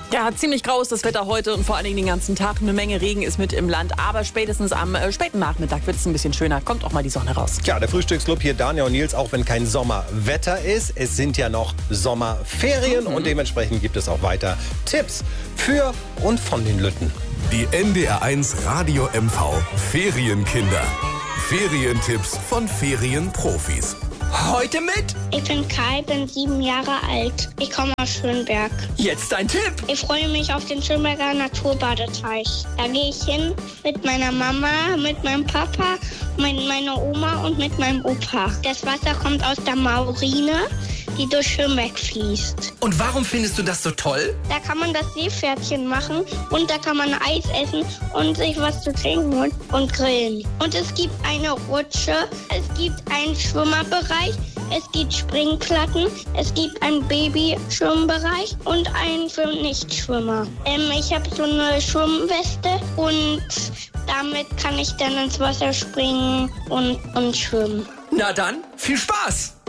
Ja, ziemlich grau ist das Wetter heute und vor allen Dingen den ganzen Tag. Eine Menge Regen ist mit im Land, aber spätestens am späten Nachmittag wird es ein bisschen schöner. Kommt auch mal die Sonne raus. Tja, der Frühstücksclub hier, Daniel und Nils, auch wenn kein Sommerwetter ist, es sind ja noch Sommerferien und dementsprechend gibt es auch weiter Tipps für und von den Lütten. Die NDR1 Radio MV Ferienkinder. Ferientipps von Ferienprofis. Heute mit? Ich bin Kai, bin 7 Jahre alt. Ich komme aus Schönberg. Jetzt ein Tipp. Ich freue mich auf den Schönberger Naturbadeteich. Da gehe ich hin mit meiner Mama, mit meinem Papa, mit meiner Oma und mit meinem Opa. Das Wasser kommt aus der Maurine, die durch Schönberg fließt. Und warum findest du das so toll? Da kann man das Seepferdchen machen und da kann man Eis essen und sich was zu trinken holen und grillen. Und es gibt eine Rutsche, es gibt einen Schwimmerbereich, es gibt Springplatten, es gibt einen Babyschwimmbereich und einen für Nichtschwimmer. Ich habe so eine Schwimmweste und damit kann ich dann ins Wasser springen und schwimmen. Na dann, viel Spaß!